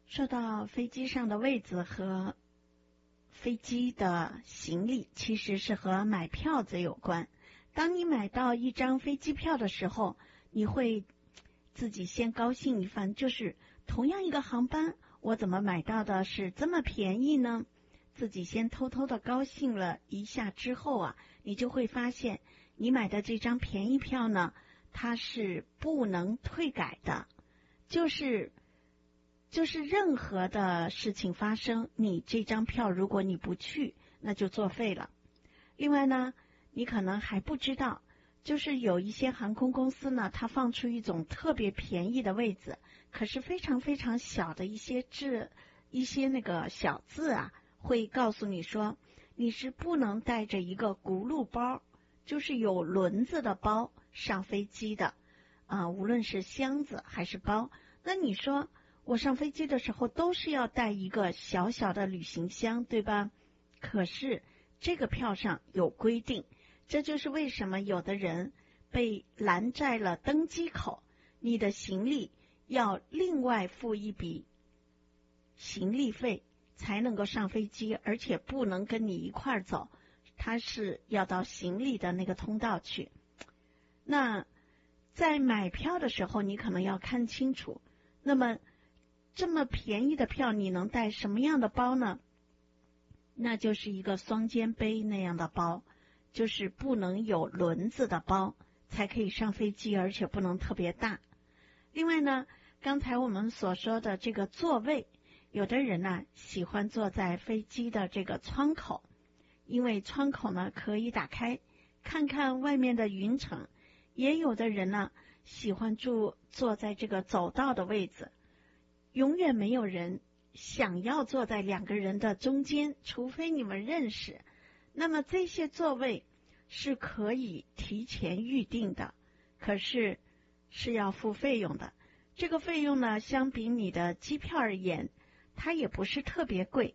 说到飞机上的位子和飞机的行李，其实是和买票子有关。当你买到一张飞机票的时候，你会自己先高兴一番，就是同样一个航班，我怎么买到的是这么便宜呢？自己先偷偷的高兴了一下之后啊，你就会发现你买的这张便宜票呢，它是不能退改的，就是任何的事情发生，你这张票如果你不去，那就作废了。另外呢，你可能还不知道，就是有一些航空公司呢，它放出一种特别便宜的位子，可是非常非常小的一些那个小字啊，会告诉你说你是不能带着一个轱辘包，就是有轮子的包上飞机的无论是箱子还是包。那你说我上飞机的时候都是要带一个小小的旅行箱，对吧？可是这个票上有规定，这就是为什么有的人被拦在了登机口，你的行李要另外付一笔行李费才能够上飞机，而且不能跟你一块儿走，他是要到行李的那个通道去。那在买票的时候，你可能要看清楚，那么这么便宜的票，你能带什么样的包呢？那就是一个双肩背那样的包，就是不能有轮子的包才可以上飞机，而且不能特别大。另外呢，刚才我们所说的这个座位，有的人呢喜欢坐在飞机的这个窗口，因为窗口呢可以打开看看外面的云层。也有的人呢喜欢坐在这个走道的位置，永远没有人想要坐在两个人的中间，除非你们认识。那么这些座位是可以提前预定的，可是是要付费用的。这个费用呢，相比你的机票而言，它也不是特别贵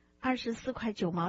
，24块9毛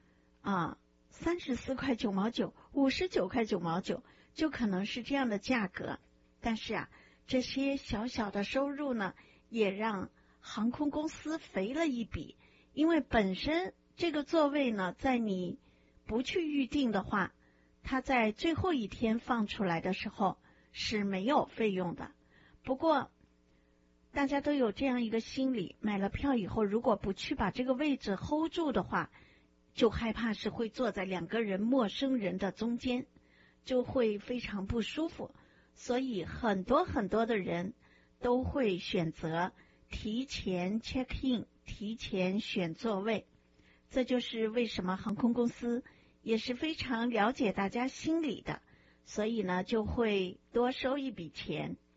934块9毛9 59块9毛9，就可能是这样的价格。但是啊，这些小小的收入呢，也让航空公司肥了一笔，因为本身这个座位呢，在你不去预定的话，它在最后一天放出来的时候是没有费用的。不过大家都有这样一个心理，买了票以后，如果不去把这个位置 hold 住的话，就害怕是会坐在两个人陌生人的中间，就会非常不舒服。所以很多很多的人都会选择提前 check in， 提前选座位。这就是为什么航空公司也是非常了解大家心理的，所以呢就会多收一笔钱。